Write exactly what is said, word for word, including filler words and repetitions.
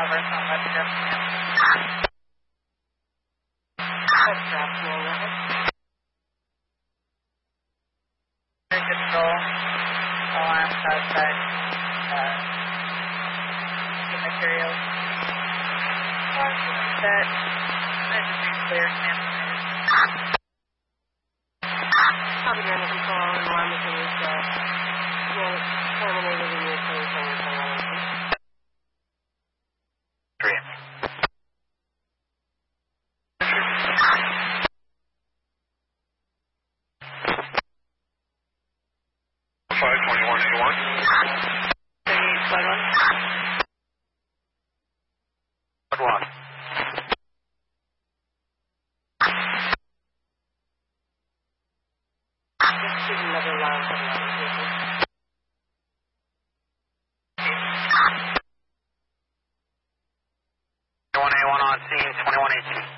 over from Webster. Webster, very difficult. Alarm suspect. Uh, the materials. Set. Clear sample. Copy Grandma Control, alarm is released, uh, unit terminated in your case and your termination. Three. Five twenty-one eighty-one. Thirty-eight plug one. Plug one. Just shoot another line from the application. twenty-one eighty-one on scene, twenty-one eighteen.